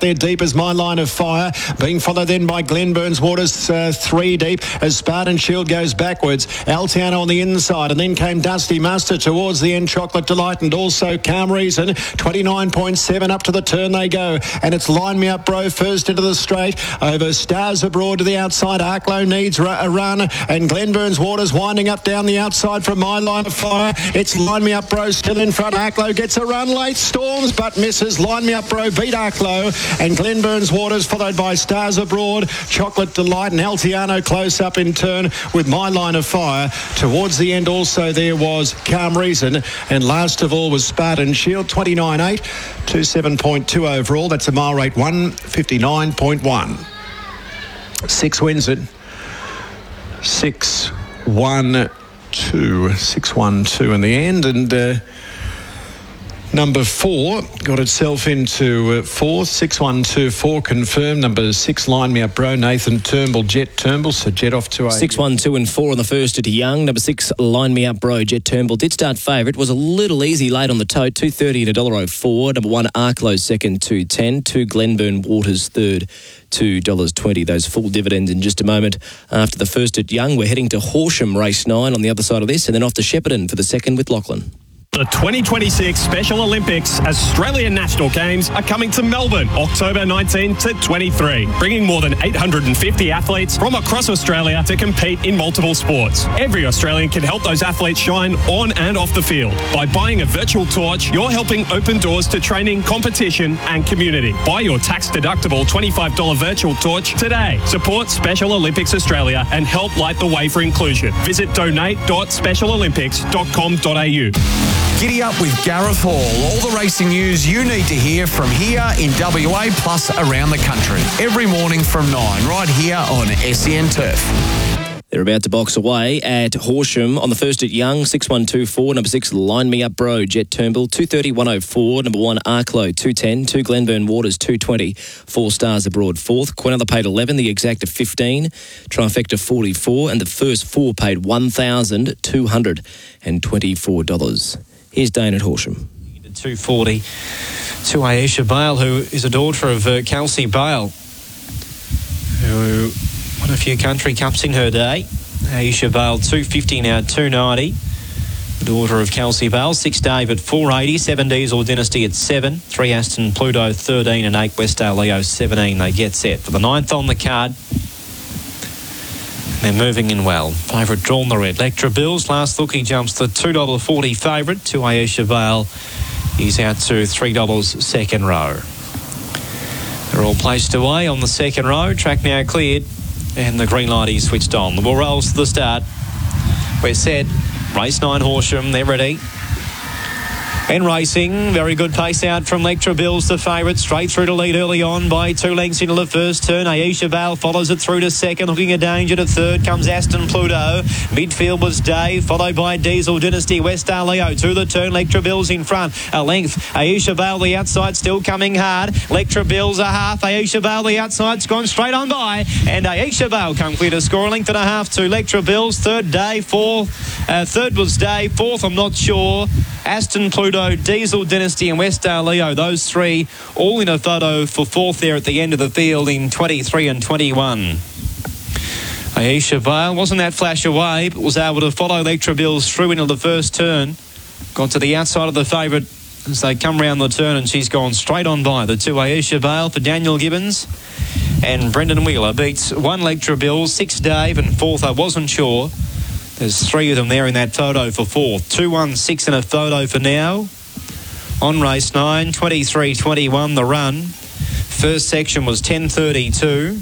there deep as My Line of Fire, being followed then by Glenburns Waters 3 deep as Spartan Shield goes backwards. Altiano on the inside, and then came Dusty Mustard towards the end. Chocolate Delight and also Calm Reason. 29.7 up to the turn they go, and it's Line Me Up Bro first into the straight over Stars Abroad to the outside. Arklow needs a run, and Glenburns Waters winding up down the outside from My Line of Fire. It's Line Me Up Bro still in front. Arklow gets a run late, storms but misses. Line Me Up Bro beat Arklow, and Glenburns Waters followed by Stars Abroad, Chocolate Delight and Altiano close up in turn with My Line of Fire. Towards the end also there was Calm Reason, and last of all was Spartan Shield. 29.8, 27.2 overall. That's a mile rate 159.1. 6 wins it. 6-1-2. 6-1-2 in the end, and number 4 got itself into 4th. 6-1-2-4 confirmed. Number 6, Line Me Up Bro, Nathan Turnbull, Jet Turnbull. So Jet off to 6-1-2-4 on the first at Young. Number 6, Line Me Up Bro, Jet Turnbull did start favourite. Was a little easy late on the tote. 2.30 at $1.04. Number 1, Arklow second, 2.10. 2, Glenburn Waters third, $2.20. Those full dividends in just a moment. After the first at Young, we're heading to Horsham race 9 on the other side of this, and then off to Shepparton for the second with Lachlan. The 2026 Special Olympics Australian National Games are coming to Melbourne, October 19 to 23, bringing more than 850 athletes from across Australia to compete in multiple sports. Every Australian can help those athletes shine on and off the field. By buying a virtual torch, you're helping open doors to training, competition and community. Buy your tax-deductible $25 virtual torch today. Support Special Olympics Australia and help light the way for inclusion. Visit donate.specialolympics.com.au. Giddy up with Gareth Hall. All the racing news you need to hear from here in WA plus around the country. Every morning from 9, right here on SEN Turf. They're about to box away at Horsham on the first at Young. 6-1-2-4. Number 6, Line Me Up Bro, Jet Turnbull. 2.30-104. Number 1, Arklow. 2.10. 2, Glenburn Waters. 2.20. 4 Stars Abroad. 4th. Quinella paid 11. The Exacta 15. Trifecta 44. And the first 4 paid $1,224. Here's Dane at Horsham. 2.40 to Aisha Bale, who is a daughter of Kelsey Bale, who won a few country cups in her day. Aisha Bale, 2.50 now, 2.90. The daughter of Kelsey Bale. 6 Dave at 4.80. 7 Diesel Dynasty at 7. 3 Aston Pluto 13 and 8 Westdale Leo 17. They get set for the 9th on the card. They're moving in well. Favourite drawn the red. Lectra Bills. Last look, he jumps the $2.40 favourite to Aisha Vale. He's out to $3 second row. They're all placed away on the second row. Track now cleared. And the green light is switched on. The ball rolls to the start. We're set. Race 9 Horsham. They're ready. And racing, very good pace out from Lectra Bills, the favourite, straight through to lead early on by 2 lengths into the first turn. Aisha Bale follows it through to second, looking a danger to third. Comes Aston Pluto. Midfield was Dave, followed by Diesel Dynasty. Westdale Leo to the turn. Lectra Bills in front. A length. Aisha Bale the outside, still coming hard. Lectra Bills a half. Aisha Bale the outside's gone straight on by. And Aisha Bale come clear to score a length and a half to Lectra Bills. Third Dave, fourth. Third was Dave. Fourth, I'm not sure. Aston Pluto, Diesel Dynasty and Westdale Leo, those 3 all in a photo for 4th there at the end of the field in 23 and 21. Aisha Vale wasn't that flash away, but was able to follow Lectra Bills through into the first turn. Got to the outside of the favourite as they come round the turn, and she's gone straight on by the 2 Aisha Vale for Daniel Gibbons. And Brendan Wheeler beats 1 Lectra Bills, 6 Dave and 4th I wasn't sure. There's 3 of them there in that photo for 4th. 2-1-6 in a photo for now. On race 9, 23-21 the run. First section was 10.32.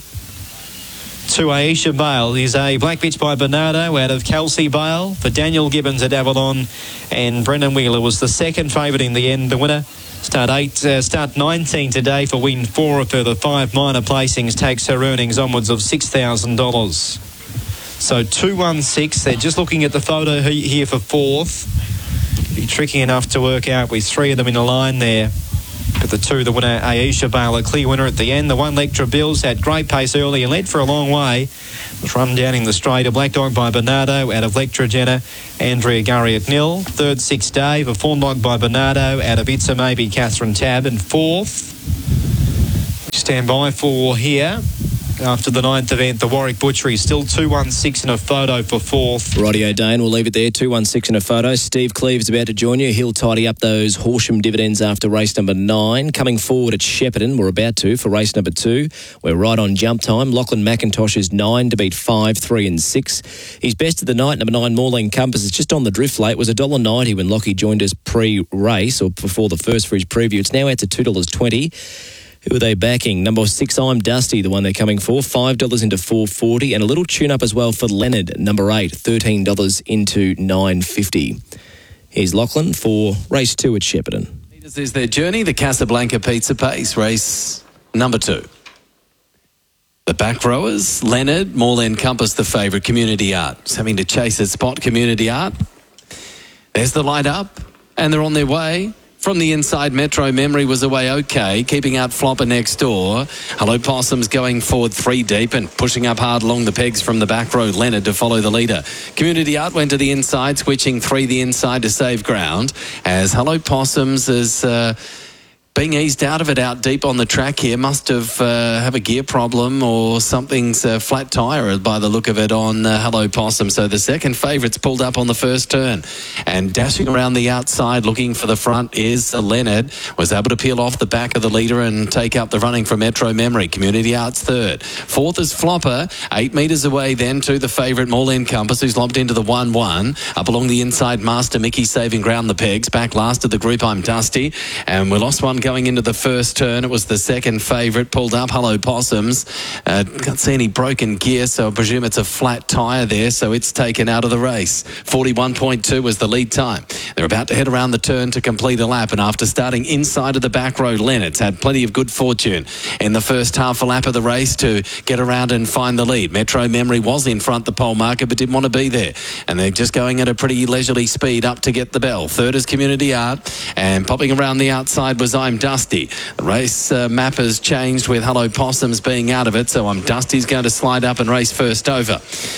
To Aisha Bale is a black bitch by Bernardo out of Kelsey Bale for Daniel Gibbons at Avalon, and Brendan Wheeler was the second favourite in the end. The winner start 19 today for win 4. A further 5 minor placings takes her earnings onwards of $6,000. So 2-1-6. They're just looking at the photo here for 4th. Be tricky enough to work out with 3 of them in a line there. But the 2, the winner, Aisha Bale, a clear winner at the end. The 1, Lectra Bills, had great pace early and led for a long way. Was run down in the straight. A black dog by Bernardo out of Lectra Jenna. Andrea Gurry at nil. 3rd, 6 Dave. A fawn dog by Bernardo out of Itza Maybe Catherine Tabb. And 4th, which is a black dog by Bernardo out of Lectra Jenna. And 5th, 6 Dave. A fawn dog by Bernardo out of Itza Maybe Catherine Tabb. And 4th, stand by for here. After the 9th event, the Warwick Butchery still 2-1-6 in a photo for 4th. Rightio, Dane. We'll leave it there. 2-1-6 in a photo. Steve Cleave's about to join you. He'll tidy up those Horsham dividends after race number 9. Coming forward at Shepparton, we're about to, for race number 2. We're right on jump time. Lachlan McIntosh is 9 to beat 5, 3 and 6. His best of the night, number 9, Maureen Compass, is just on the drift late. It was $1.90 when Lockie joined us pre-race, or before the first for his preview. It's now out to $2.20. Who are they backing? Number 6, I'm Dusty, the one they're coming for. $5 into $4.40. And a little tune-up as well for Leonard, number 8, $13 into $9.50. Here's Lachlan for race 2 at Shepparton. This is their journey, the Casablanca Pizza Pace, race number 2. The back rowers, Leonard, Moreland Compass, the favourite, Community Art. It's having to chase its spot, Community Art. There's the light up, and they're on their way. From the inside, Metro Memory was away okay, keeping out Flopper next door. Hello Possums going forward 3 deep and pushing up hard along the pegs from the back row, Leonard to follow the leader. Community Art went to the inside, switching 3 the inside to save ground, as Hello Possums is being eased out of it out deep on the track here. Must have a gear problem or something's a flat tyre by the look of it on Hello Possum. So the second favourite's pulled up on the first turn. And dashing around the outside looking for the front is Leonard. Was able to peel off the back of the leader and take up the running from Metro Memory. Community Art's third. 4th is Flopper. 8 metres away then to the favourite Moreland Compass, who's lobbed into the 1-1. Up along the inside, Master Mickey saving ground the pegs. Back last of the group, I'm Dusty. And we lost one going into the first turn. It was the second favourite, pulled up Hello Possums. Can't see any broken gear, so I presume it's a flat tyre there, so it's taken out of the race. 41.2 was the lead time. They're about to head around the turn to complete a lap, and after starting inside of the back row, Leonard's had plenty of good fortune in the first half a lap of the race to get around and find the lead. Metro Memory was in front the pole marker but didn't want to be there, and they're just going at a pretty leisurely speed up to get the bell. Third is Community Art, and popping around the outside was I'm Dusty. The race map has changed with Hello Possums being out of it, so I'm Dusty's going to slide up and race first over.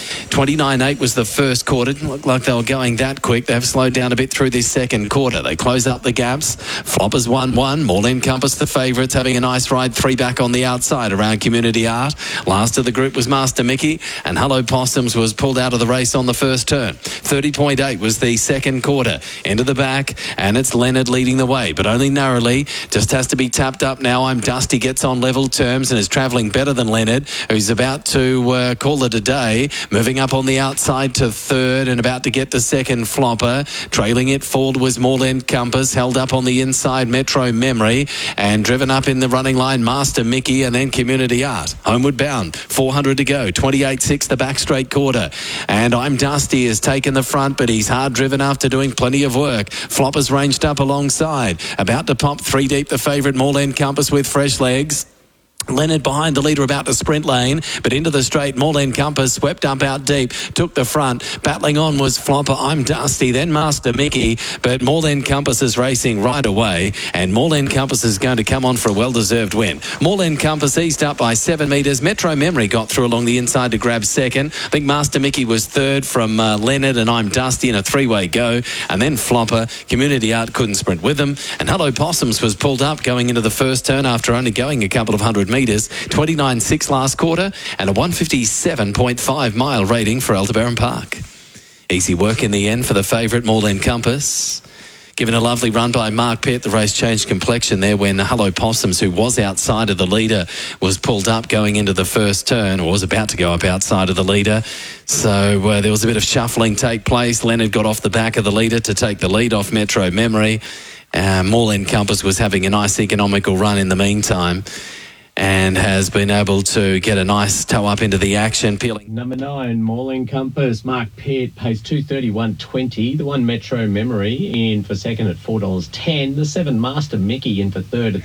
29.8 was the first quarter. Didn't look like they were going that quick. They've slowed down a bit through this second quarter. They close up the gaps. Floppers 1-1. Moreland Compass, the favourites, having a nice ride 3 back on the outside around Community Art. Last of the group was Master Mickey, and Hello Possums was pulled out of the race on the first turn. 30.8 was the second quarter. Into the back, and it's Leonard leading the way, but only narrowly. Just has to be tapped up now. I'm Dusty gets on level terms and is travelling better than Leonard, who's about to call it a day. Moving up on the outside to third and about to get to second, Flopper. Trailing it forward was Moreland Compass, held up on the inside, Metro Memory, and driven up in the running line, Master Mickey, and then Community Art. Homeward bound, 400 to go, 28.6 the back straight quarter. And I'm Dusty has taken the front, but he's hard driven after doing plenty of work. Flopper's ranged up alongside, about to pop 3 deep the favourite Moreland Compass with fresh legs. Leonard behind the leader, about to sprint lane, but into the straight. Moreland Compass swept up out deep, took the front. Battling on was Flopper, I'm Dusty, then Master Mickey, but Moreland Compass is racing right away, and Moreland Compass is going to come on for a well-deserved win. Moreland Compass eased up by 7 metres. Metro Memory got through along the inside to grab second. I think Master Mickey was third from Leonard, and I'm Dusty in a 3-way go, and then Flopper. Community Art couldn't sprint with them, and Hello Possums was pulled up going into the first turn after only going a couple of 100 metres. 29.6 last quarter and a 157.5 mile rating for Aldebaran Park. Easy work in the end for the favourite Moreland Compass. Given a lovely run by Mark Pitt, the race changed complexion there when Hello Possums, who was outside of the leader, was pulled up going into the first turn, or was about to go up outside of the leader. So there was a bit of shuffling take place. Leonard got off the back of the leader to take the lead off Metro Memory. Moreland Compass was having a nice economical run in the meantime, and has been able to get a nice toe up into the action. Peeling. Number 9, Moreland Compass, Mark Pitt, pays $231.20. The 1 Metro Memory in for second at $4.10. The 7 Master Mickey in for third at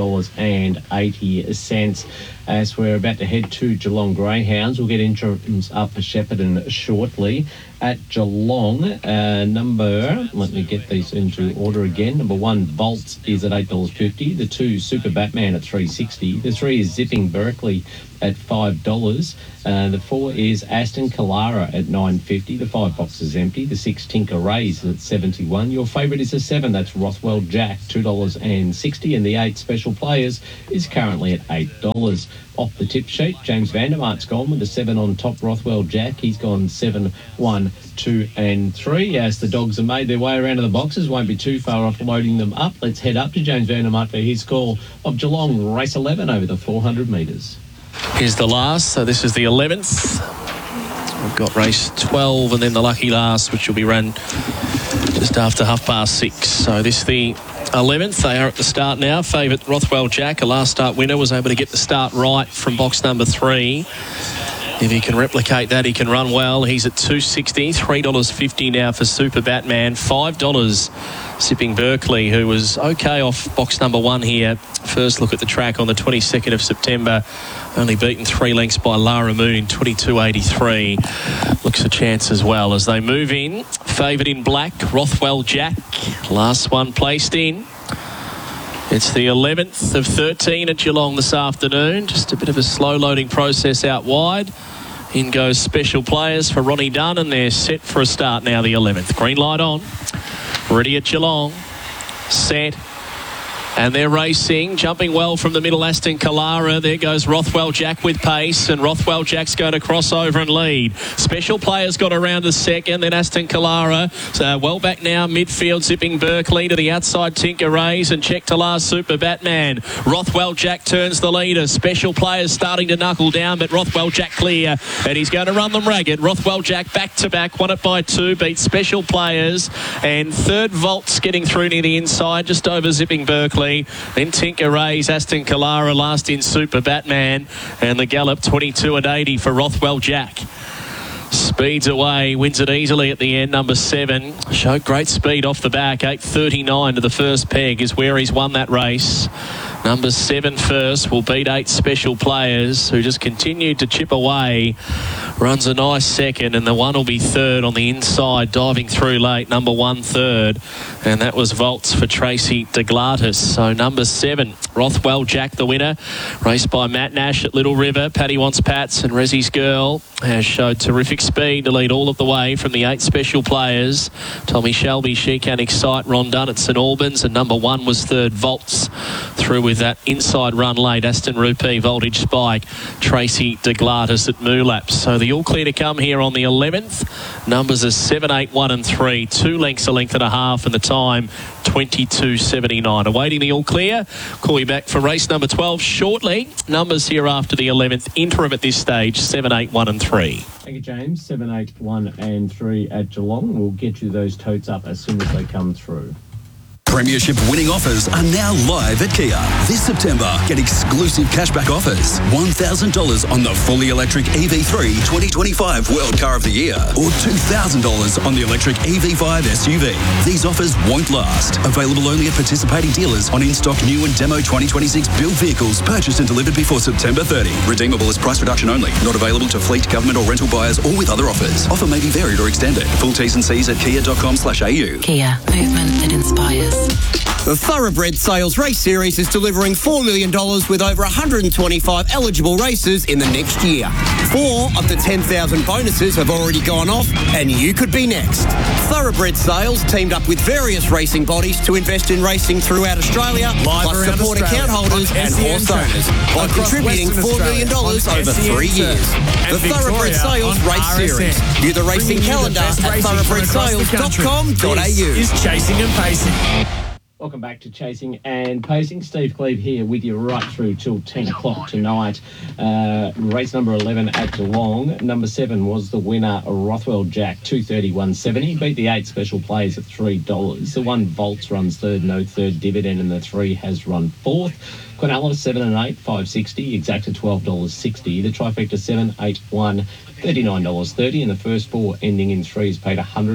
$3.80. As we're about to head to Geelong Greyhounds, we'll get interims up for Shepparton shortly. At Geelong, let me get these into order again. Number 1, Volts, is at $8.50. The 2, Super Batman at $3.60. The 3 is Zipping Berkeley at $5. The 4 is Aston Kalara at $9.50. The 5 box is empty. The 6 Tinker Rays at $71. Your favourite is a 7. That's Rothwell Jack, $2.60. And the 8 Special Players is currently at $8. Off the tip sheet, James Vandermart's gone with a 7 on top. Rothwell Jack, he's gone 7, 1, 2 and 3. As the dogs have made their way around to the boxes, won't be too far off loading them up. Let's head up to James Vandermart for his call of Geelong race 11 over the 400 metres. Here's the last, so this is the 11th. We've got race 12 and then the lucky last, which will be run just after 6:30. So this is the 11th. They are at the start now. Favourite Rothwell Jack, a last start winner, was able to get the start right from box number 3. If he can replicate that, he can run well. He's at $2.60, $3.50 now for Super Batman, $5 Zipping Berkeley, who was okay off box number 1 here. First look at the track on the 22nd of September. Only beaten 3 lengths by Lara Moon in 22.83. Looks a chance as well as they move in. Favourite in black, Rothwell Jack. Last one placed in. It's the 11th of 13 at Geelong this afternoon. Just a bit of a slow loading process out wide. In goes Special Players for Ronnie Dunn, and they're set for a start now, the 11th. Green light on. Ready at Geelong. Set. And they're racing, jumping well from the middle, Aston Kalara. There goes Rothwell Jack with pace, and Rothwell Jack's going to cross over and lead. Special Players got around the second, then Aston Kalara. So well back now, midfield, Zipping Berkeley to the outside, Tinker Rays, and check to last, Super Batman. Rothwell Jack turns the leader. Special Players starting to knuckle down, but Rothwell Jack clear, and he's going to run them ragged. Rothwell Jack back to back, won it by 2, beat Special Players, and third Volts getting through near the inside, just over Zipping Berkeley. Then Tinker Rays, Aston Kalara last in Super Batman, and the gallop 22.80 for Rothwell Jack. Speeds away, wins it easily at the end. Number 7 showed great speed off the back. 8.39 to the first peg is where he's won that race. Number 7 first will beat 8 Special Players, who just continued to chip away. Runs a nice second, and the 1 will be third on the inside, diving through late. Number 1 third, and that was Volts for Tracy DeGlatis. So number 7, Rothwell Jack, the winner. Raced by Matt Nash at Little River. Paddy Wants Pats, and Rezzy's Girl has showed terrific speed to lead all of the way from the 8 Special Players. Tommy Shelby, She Can Excite, Ron Dunn at St Albans, and number 1 was third, Volts. Through with that inside run late, Aston Rupee, Voltage Spike, Tracy DeGlatis at Moolaps. So the all clear to come here on the 11th. Numbers are 7, 8, 1 and 3. 2 lengths, a length and a half, and the time 22.79. Awaiting the all clear. Call you back for race number 12 shortly. Numbers here after the 11th. Interim at this stage, 7, 8, 1 and 3. Thank you, James. 7, 8, 1 and 3 at Geelong. We'll get you those totes up as soon as they come through. Premiership winning offers are now live at Kia. This September, get exclusive cashback offers. $1,000 on the fully electric EV3 2025 World Car of the Year, or $2,000 on the electric EV5 SUV. These offers won't last. Available only at participating dealers on in-stock new and demo 2026 built vehicles purchased and delivered before September 30. Redeemable as price reduction only. Not available to fleet, government or rental buyers or with other offers. Offer may be varied or extended. Full T's and C's at kia.com/au. Kia. Movement that inspires. The Thoroughbred Sales Race Series is delivering $4 million with over 125 eligible races in the next year. 4 of the 10,000 bonuses have already gone off, and you could be next. Thoroughbred Sales teamed up with various racing bodies to invest in racing throughout Australia, plus support account holders and horse owners by contributing $4 million over 3 years. The Thoroughbred Sales Race Series. View the racing calendar at thoroughbredsales.com.au. Is Chasing and Pacing. Welcome back to Chasing and Pacing. Steve Cleve here with you right through till 10 o'clock tonight. Race number 11 at Geelong. Number 7 was the winner, Rothwell Jack, 231.70. Beat the 8 Special Players at $3. The 1 Volts runs third, no third dividend, and the 3 has run fourth. Quinella 7 and 8, $5.60. Exacta $12.60. The trifecta 7, 8, 1, $39.30, and the first 4 ending in 3s paid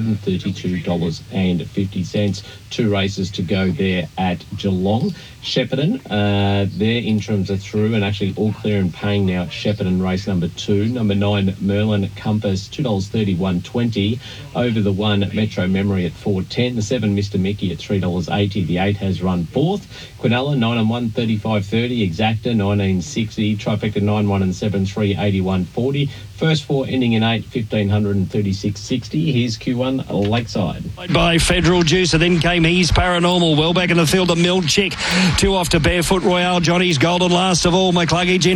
$132.50. 2 races to go there at Geelong. Shepparton, their interims are through and actually all clear and paying now at Shepparton race number 2. Number 9 Merlin Compass, $2.31.20. Over the 1 Metro Memory at $4.10. The 7 Mr Mickey at $3.80. The 8 has run fourth. Quinella 9 and 1, $35. 5:30, Exacta 1960, Trifecta 9-1 and 7-3, 81.40. First four ending in 8, 1500 and 36.60. Here's Q1 Lakeside. By Federal Juicer, then came He's Paranormal. Well back in the field, the Milchick. Two off to Barefoot Royale. Johnny's Golden last of all. McCluggage in.